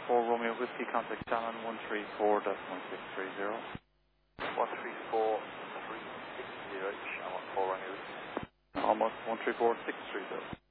4 Romeo Whiskey, contact Talon 134.1630. 134.360, Shamrock 4 Romeo Whiskey. Almost 134.630.